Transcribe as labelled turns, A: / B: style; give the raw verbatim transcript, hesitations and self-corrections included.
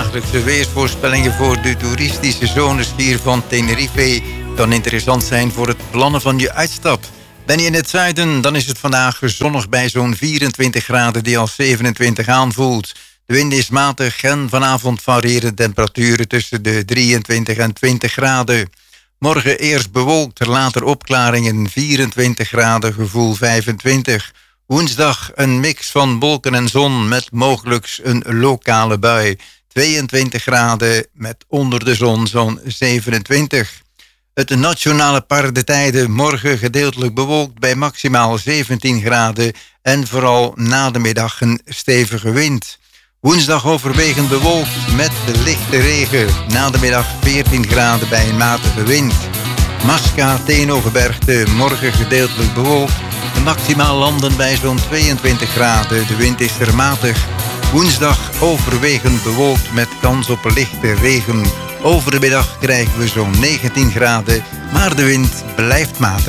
A: dagelijkse weersvoorspellingen voor de toeristische zones hier van Tenerife kan interessant zijn voor het plannen van je uitstap. Ben je in het zuiden, dan is het vandaag zonnig bij zo'n vierentwintig graden die als zevenentwintig aanvoelt. De wind is matig en vanavond variëren temperaturen tussen de drieëntwintig en twintig graden. Morgen eerst bewolkt, later opklaringen, vierentwintig graden, gevoel vijfentwintig. Woensdag een mix van wolken en zon met mogelijk een lokale bui. tweeëntwintig graden met onder de zon zo'n zevenentwintig. Het nationale paardentijden morgen gedeeltelijk bewolkt bij maximaal zeventien graden en vooral na de middag een stevige wind. Woensdag overwegend bewolkt met de lichte regen. Na de middag veertien graden bij een matige wind. Masca, Teenoverbergte, morgen gedeeltelijk bewolkt. De maximaal landen bij zo'n tweeëntwintig graden. De wind is er matig. Woensdag overwegend bewolkt met kans op lichte regen. Over de middag krijgen we zo'n negentien graden, maar de wind blijft matig.